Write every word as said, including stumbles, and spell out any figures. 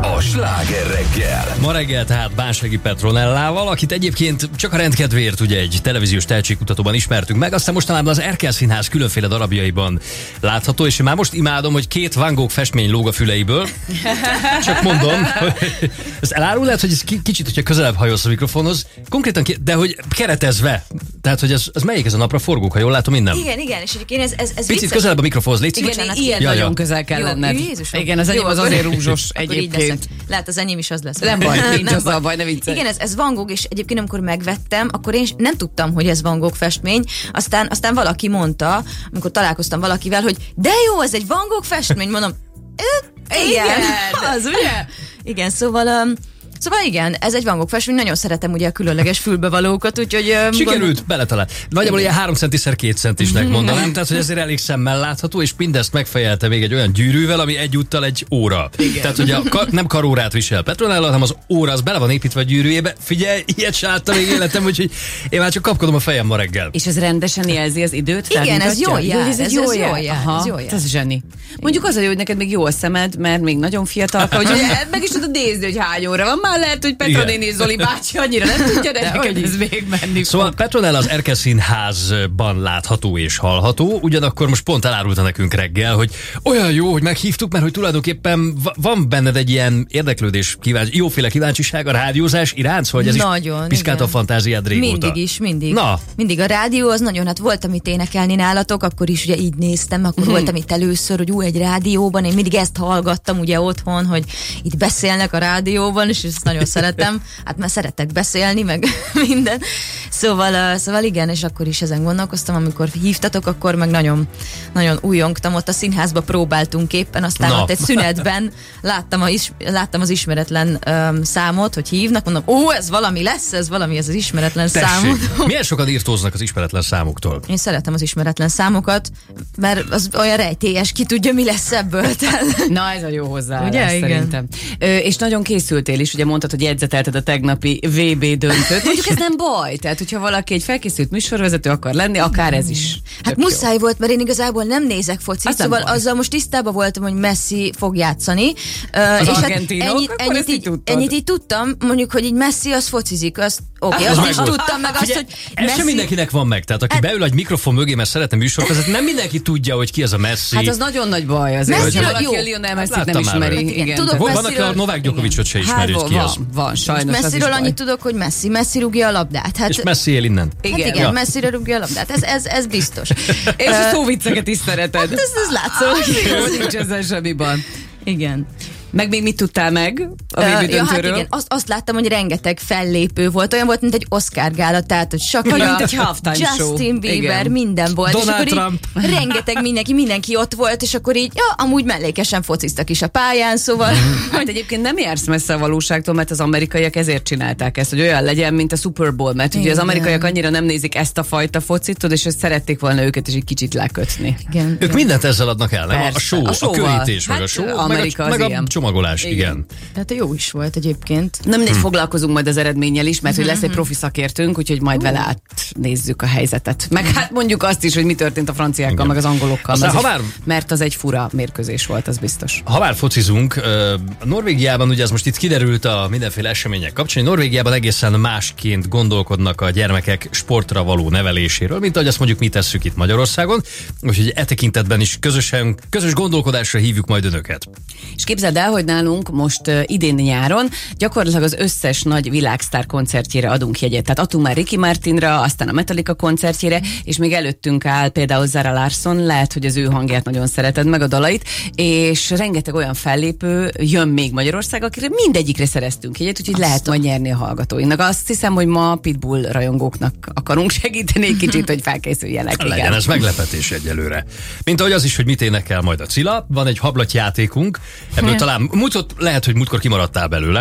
A Sláger reggel. Ma reggel tehát Bánsági Petronellával, akit egyébként csak a rendkedvéért ugye egy televíziós tehetségkutatóban ismertünk meg, aztán mostanában az Erkel Színház különféle darabjaiban látható, és én már most imádom, hogy két Van Gogh festmény lóg a füleiből. Csak mondom, ezt elárulod, hogy ez kicsit, hogyha közelebb hajolsz a mikrofonhoz, konkrétan, de hogy keretezve, tehát hogy ez, ez melyik ez a napra forgók, ha jól látom, innen? Igen, igen, és egyébként ez, ez, ez picit közelebb a mikrofonhoz, légy igen, szíves. ilyen ja, nagyon ja. közel kell lenned. Igen, az enyém az azért rúzsos egyébként. Lehet, az enyém is az lesz. Nem baj, nincs azzal baj, ne viccelj. Igen, ez, ez Van Gogh, és egyébként amikor megvettem, akkor én nem tudtam, hogy ez Van Gogh festmény, aztán, aztán valaki mondta, amikor találkoztam valakivel, hogy de jó, ez egy Van Gogh festmény, mondom, igen, igen. az ugye? Igen, szóval... Um, Szóval igen, ez egy Van Gogh festmény, nagyon szeretem ugye a különleges fülbevalókat, úgyhogy... Um, Sikerült, gond... beletalált. Nagyjából ilyen három centiszer két centisnek mondanám, tehát hogy ezért elég szemmel látható, és mindezt megfejelte még egy olyan gyűrűvel, ami egyúttal egy óra. Igen. Tehát ugye ka- nem karórát visel Petronella, hanem az óra, az bele van építve a gyűrűjébe. Figyelj, ilyet se láttam még életem, úgyhogy én már csak kapkodom a fejem ma reggel. És ez rendesen jelzi az időt? Igen, ez jól jár, ez, ez jól jár. Aha, ez zseni. Mondjuk az a jó, hogy neked még jó a szemed, mert még nagyon fiatalka, hogy meg is tudod nézni, hogy hány óra van. Már lehet, hogy Petra néni és Zoli bácsi annyira nem tudja, de, de neked ez még menni Szóval fog. Petronella az Erkel Színházban látható és hallható, ugyanakkor most pont elárulta nekünk reggel, hogy olyan jó, hogy meghívtuk, mert hogy tulajdonképpen van benned egy ilyen érdeklődés, kíváncsi, jóféle kíváncsiság a rádiózás iránt, hogy ez nagyon, is piszkálta a fantáziád régóta. Mindig is, mindig. Na. Mindig a rádió az nagyon, hát voltam itt énekelni nálatok, akkor is ugye így néztem, akkor hmm. voltam itt először, hogy ú, egy rádióban, én mindig ezt hallgattam ugye otthon, hogy itt beszélnek a rádióban, és ezt nagyon szeretem. Hát már szeretek beszélni, meg minden. Szóval, uh, szóval igen, és akkor is ezen gondolkoztam, amikor hívtatok, akkor meg nagyon, nagyon újongtam, ott a színházba próbáltunk éppen, aztán Na. ott egy szünetben láttam, a is, láttam az ismeretlen um, számot, hogy hívnak, mondom, ó, ez valami lesz, ez valami, ez az ismeretlen számot. Milyen sokan írtóznak az ismeretlen számoktól? Én szeretem az ismeretlen számokat, mert az olyan rejtélyes, ki tudja, mi lesz ebből. Na, ez a jó hozzáállás, ugye, szerintem. Ö, és nagyon készültél is, ugye mondtad, hogy jegyzetelted a tegnapi vé bé döntőt. Mondjuk ez nem baj, tehát hogyha valaki egy felkészült műsorvezető akar lenni, akár ez is. Hát muszáj jó. volt, mert én igazából nem nézek focit, azt szóval azzal most tisztában voltam, hogy Messi fog játszani. Az és argentinok, hát ennyit, ennyit, így, ennyit így tudtam, mondjuk, hogy így Messi az focizik, azt oké, okay, azt is tudtam, meg azt, hogy ez Messi... sem mindenkinek van meg, tehát aki hát... beül egy mikrofon mögé, mert szeretne műsorvezetni, nem mindenki tudja, hogy ki az a Messi. Hát az nagyon nagy baj azért, hogy valaki a Lionel Messit nem ismeri. Igen, tudok van, aki a Novák Djokovicot se ismeri, hogy ki az. Van, sajnos. Messiről annyit tudok, hogy Messi, Messi rúgja a labdát. Hát, és Messi él innen. Hát igen, igen Messire rúgja a labdát, ez, ez, ez biztos. És a szóvicceket is szereted. Hát ez, ez látszó. Jó, nincs ezzel semmiban. Igen. Meg még mit tudtál meg a vé bé döntőről? Ja, hát igen, azt, azt láttam, hogy rengeteg fellépő volt, olyan volt, mint egy Oscar gála, tehát, hogy Shakira, mint egy halftime Justin show. Bieber, Igen. minden volt. Donald és akkor Trump. Így, rengeteg mindenki, mindenki ott volt, és akkor így, ja, amúgy mellékesen fociztak is a pályán, szóval... Hát egyébként nem jársz messze a valóságtól, mert az amerikaiak ezért csinálták ezt, hogy olyan legyen, mint a Super Bowl, mert ugye az amerikaiak annyira nem nézik ezt a fajta focit, és ezt szerették volna őket is egy kicsit lekötni. Igen, ők igen. mindent ezzel adnak el, nem? Persze. A show, a, a körítés, hát meg a show, Amerika meg a, meg a ilyen. csomagolás, igen. igen. Tehát jó is volt egyébként. Nem mindegy, hmm. foglalkozunk majd az eredménnyel is, mert hogy lesz egy profi szakértőnk, úgyhogy majd vele átnézzük a helyzetet. Meg hát mondjuk azt is, hogy mi történt a franciákkal, igen. meg az angolokkal. Aztán, az ha már... Mert az egy fura mérkőzés volt, az biztos. Ha már focizunk, a Norvégiában, ugye ez most itt kiderült a mindenféle események kapcsán, Norvégiában egészen másként gondolkodnak a gyermekek sportra való neveléséről, mint ahogy azt mondjuk mi tesszük itt Magyarországon. Úgyhogy e tekintetben is közösen, közös gondolkodásra hívjuk majd önöket. És képzeld el, hogy nálunk most uh, idén nyáron gyakorlatilag az összes nagy világsztár koncertjére adunk jegyet. Tehát adtunk már Ricky Martinra, aztán a Metallica koncertjére, és még előttünk áll például Zara Larsson, lehet, hogy az ő hangját nagyon szereted, meg a dalait, és rengeteg olyan fellépő jön még Magyarország, akire mindegyikre szereztünk jegyet, úgyhogy azt lehet majd nyerni a hallgatóinknak. Azt hiszem, hogy ma Pitbull rajongóknak akarunk segíteni egy kicsit, hogy felkészüljenek. Legyen igen. ez meglepetés egyelőre. Mint ahogy az is, hogy mit énekel majd a Cilla, van egy hablatjátékunk, ebből talán mutat, lehet, hogy múltkor kimaradtál belőle.